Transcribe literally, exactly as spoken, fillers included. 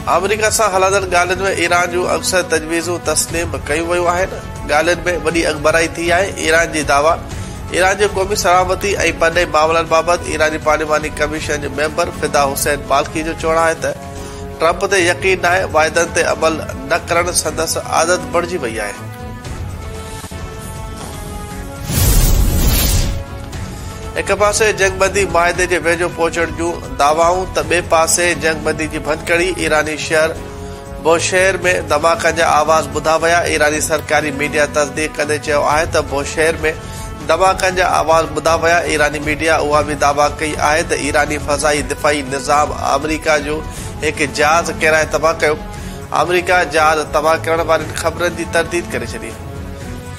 America सां हलंदड़ ॻाल्हियुनि में ईरान जूं अक्सर तजवीज़ूं तस्लीम कयूं वयूं आहिनि। ॻाल्हियुनि में वॾी अॻबराई थी आहे। ईरान जी दावा ईरान जे क़ौमी सलामती ऐं परॾेही मामलनि बाबति ईरानी पार्लिमानी कमीशन जो मेंबर फिदा हुसैन मालिकी जो चवणु आहे त ट्रंप ते यकीन नाहे, वाइदनि ते अमल न करण संदसि आदत बणिजी वई आहे। हिक पासे जंगबंदी माहिदे जे वेझो पहुचण जूं दावाऊं त ॿिए पासे जंगबंदी जी भनकड़ी ईरानी शहर बोशहर में धमाकनि जा आवाज़ ॿुधा विया। ईरानी सरकारी मीडिया तस्दीक कंदे चयो आहे त बोशहर में धमाकनि जा आवाज़ ॿुधा विया। ईरानी मीडिया उहा बि दावा कई आहे त ईरानी फ़ज़ाई दिफ़ाई निज़ाम अमेरिका जो हिकु जहाज़ किराए तबाह कयो। अमेरिका जहाज़ तबाह करण वारनि ख़बरनि जी तरदीद करे छॾी।